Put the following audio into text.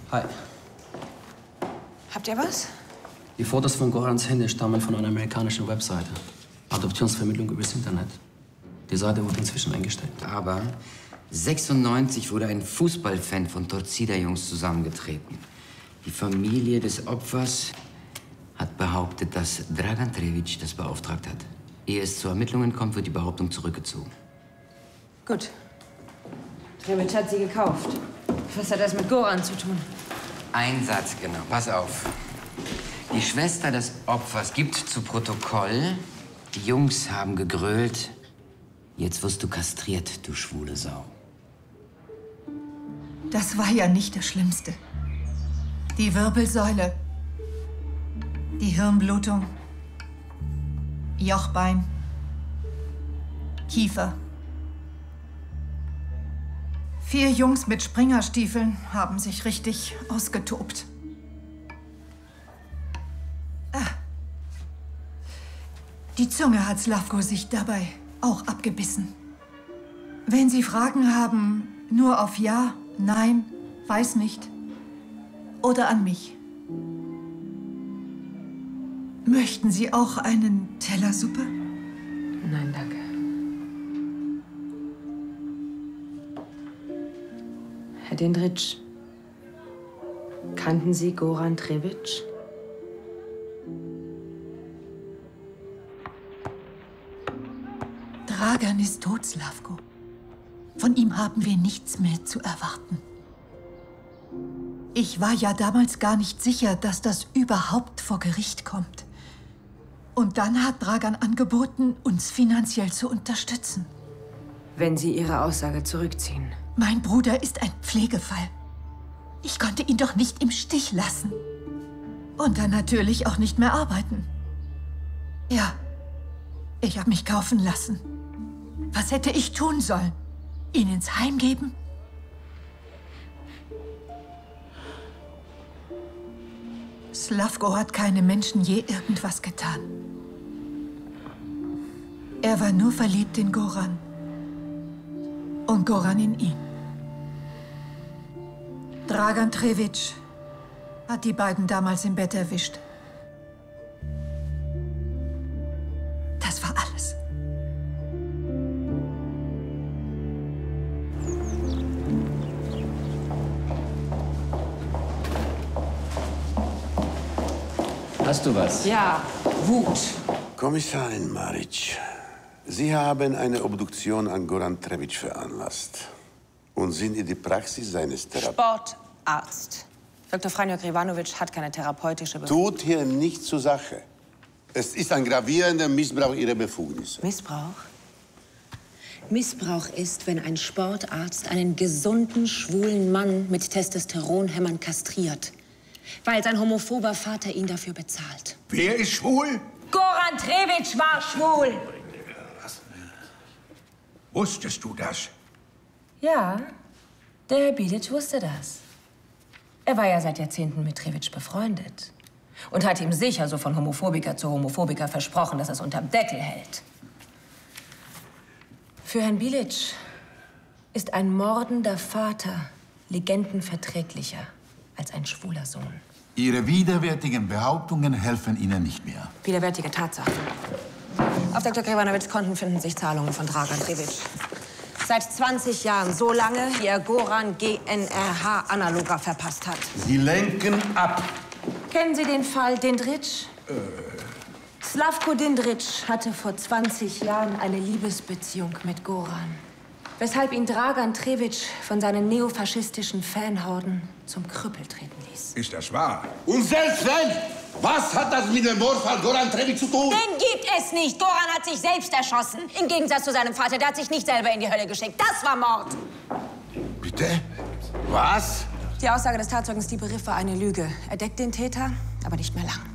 Hi. Habt ihr was? Die Fotos von Gorans Handy stammen von einer amerikanischen Webseite. Adoptionsvermittlung übers Internet. Die Seite wurde inzwischen eingestellt. Aber 96 wurde ein Fußballfan von Torcida-Jungs zusammengetreten. Die Familie des Opfers hat behauptet, dass Dragan Trevic das beauftragt hat. Ehe es zu Ermittlungen kommt, wird die Behauptung zurückgezogen. Gut. Trevic hat sie gekauft. Was hat das mit Goran zu tun? Ein Satz, genau. Pass auf. Die Schwester des Opfers gibt zu Protokoll, die Jungs haben gegrölt, jetzt wirst du kastriert, du schwule Sau. Das war ja nicht das Schlimmste. Die Wirbelsäule, die Hirnblutung, Jochbein, Kiefer. 4 Jungs mit Springerstiefeln haben sich richtig ausgetobt. Die Zunge hat Slavko sich dabei auch abgebissen. Wenn Sie Fragen haben, nur auf Ja, Nein, weiß nicht oder an mich. Möchten Sie auch einen Teller Suppe? Nein, danke. Herr Dendritsch, kannten Sie Goran Trevic? Dragan ist tot, Slavko. Von ihm haben wir nichts mehr zu erwarten. Ich war ja damals gar nicht sicher, dass das überhaupt vor Gericht kommt. Und dann hat Dragan angeboten, uns finanziell zu unterstützen. Wenn Sie Ihre Aussage zurückziehen. Mein Bruder ist ein Pflegefall. Ich konnte ihn doch nicht im Stich lassen. Und dann natürlich auch nicht mehr arbeiten. Ja, ich habe mich kaufen lassen. Was hätte ich tun sollen? Ihn ins Heim geben? Slavko hat keinem Menschen je irgendwas getan. Er war nur verliebt in Goran. Und Goran in ihn. Dragan Trevic hat die beiden damals im Bett erwischt. Das war alles. Hast du was? Ja, Wut. Kommissarin Maric, Sie haben eine Obduktion an Goran Trevic veranlasst und sind in die Praxis seines Sportarzt. Dr. Franjo Krivanovic hat keine therapeutische Befugnis. Tut hier nichts zur Sache. Es ist ein gravierender Missbrauch Ihrer Befugnisse. Missbrauch? Missbrauch ist, wenn ein Sportarzt einen gesunden, schwulen Mann mit Testosteronhämmern kastriert. Weil sein homophober Vater ihn dafür bezahlt. Wer ist schwul? Goran Trevic war schwul! Was? Wusstest du das? Ja, der Herr Bilic wusste das. Er war ja seit Jahrzehnten mit Trevic befreundet. Und hat ihm sicher so von Homophobiker zu Homophobiker versprochen, dass er es unterm Deckel hält. Für Herrn Bilic ist ein mordender Vater legendenverträglicher als ein schwuler Sohn. Ihre widerwärtigen Behauptungen helfen Ihnen nicht mehr. Widerwärtige Tatsachen. Auf Dr. Krivanovics Konten finden sich Zahlungen von Dragan Trevic. Seit 20 Jahren, so lange, wie er Goran GNRH-Analoga verpasst hat. Sie lenken ab. Kennen Sie den Fall Dendritsch? Slavko Dendritsch hatte vor 20 Jahren eine Liebesbeziehung mit Goran. Weshalb ihn Dragan Trevic von seinen neofaschistischen Fanhorden zum Krüppel treten ließ. Ist das wahr? Und selbst wenn, was hat das mit dem Mordfall Goran Trevic zu tun? Den gibt es nicht. Goran hat sich selbst erschossen. Im Gegensatz zu seinem Vater, der hat sich nicht selber in die Hölle geschickt. Das war Mord. Bitte? Was? Die Aussage des Tatzeugen Stipe Riff war eine Lüge. Er deckt den Täter, aber nicht mehr lang.